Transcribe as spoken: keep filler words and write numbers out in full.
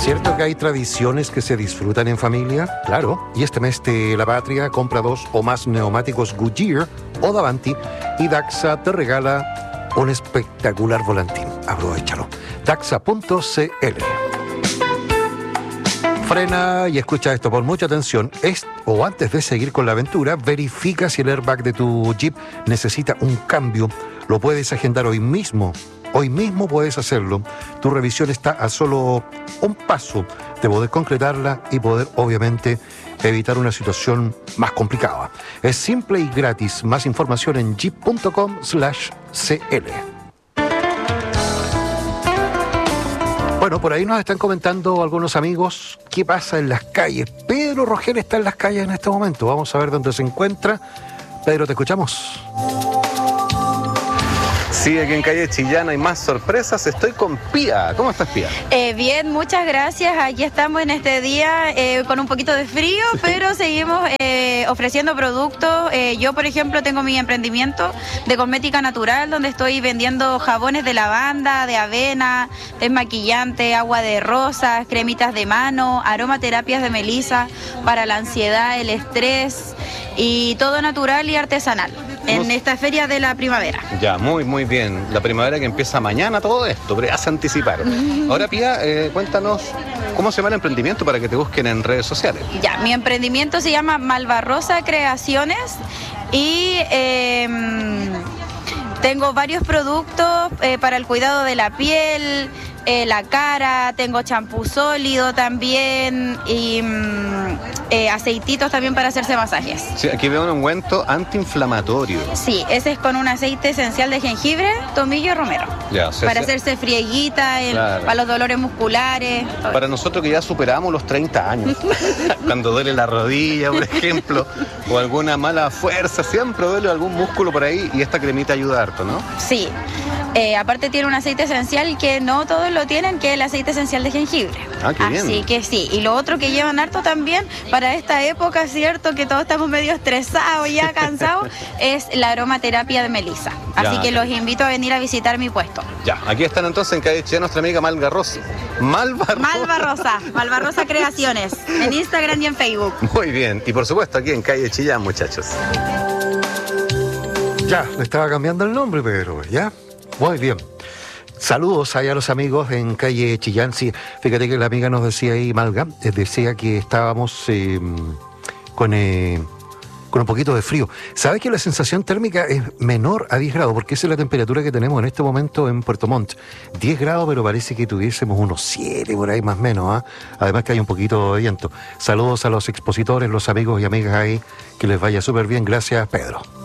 ¿Cierto que hay tradiciones que se disfrutan en familia? Claro. Y este mes de la patria compra dos o más neumáticos Goodyear o Davanti y Daxa te regala un espectacular volantín. Aprovechalo. Daxa punto c l. Frena y escucha esto, pon mucha atención. Es, o antes de seguir con la aventura, verifica si el airbag de tu Jeep necesita un cambio. Lo puedes agendar hoy mismo. Hoy mismo puedes hacerlo. Tu revisión está a solo un paso de poder concretarla y poder, obviamente, evitar una situación más complicada. Es simple y gratis. Más información en jeep punto com slash c l. Bueno, por ahí nos están comentando algunos amigos qué pasa en las calles. Pedro Rogel está en las calles en este momento. Vamos a ver dónde se encuentra. Pedro, te escuchamos. Sí, aquí en calle Chillán hay más sorpresas. Estoy con Pía. ¿Cómo estás, Pía? Eh, bien, muchas gracias. Aquí estamos en este día eh, con un poquito de frío, sí, pero seguimos eh, ofreciendo productos. Eh, yo, por ejemplo, tengo mi emprendimiento de cosmética natural, donde estoy vendiendo jabones de lavanda, de avena, desmaquillante, agua de rosas, cremitas de mano, aromaterapias de melisa para la ansiedad, el estrés y todo natural y artesanal en esta feria de la primavera. Ya, muy, muy bien. La primavera que empieza mañana, todo esto, pero ya se anticiparon. Ahora, Pía, eh, cuéntanos cómo se llama el emprendimiento para que te busquen en redes sociales. Ya, mi emprendimiento se llama Malvarrosa Creaciones y eh, tengo varios productos eh, para el cuidado de la piel, eh, la cara, tengo champú sólido también y mm, eh, aceititos también para hacerse masajes. Sí, aquí veo un ungüento antiinflamatorio. Sí, ese es con un aceite esencial de jengibre, tomillo y romero. Ya, o sea, para se... hacerse frieguita, el, claro, para los dolores musculares. Para nosotros que ya superamos los treinta años, cuando duele la rodilla, por ejemplo, o alguna mala fuerza, siempre duele algún músculo por ahí y esta cremita ayuda harto, ¿no? Sí. Eh, aparte tiene un aceite esencial que no todos lo tienen, que es el aceite esencial de jengibre. Ah, qué bien. Así que sí. Y lo otro que llevan harto también para esta época, cierto, que todos estamos medio estresados y ya cansados, es la aromaterapia de melisa. Así ya, que los invito a venir a visitar mi puesto. Ya, aquí están entonces en calle Chillán nuestra amiga Malvarrosa. Malvarrosa. Malvarrosa, Malvarrosa Creaciones, en Instagram y en Facebook. Muy bien. Y por supuesto aquí en calle Chillán, muchachos. Ya, le estaba cambiando el nombre, Pedro, ¿ya? Muy bien. Saludos allá a los amigos en calle Chillán. Sí, fíjate que la amiga nos decía ahí, Malga, decía que estábamos eh, con, eh, con un poquito de frío. ¿Sabes que la sensación térmica es menor a diez grados? Porque esa es la temperatura que tenemos en este momento en Puerto Montt. diez grados, pero parece que tuviésemos unos siete por ahí más o menos, ¿eh? Además que hay un poquito de viento. Saludos a los expositores, los amigos y amigas ahí. Que les vaya súper bien. Gracias, Pedro.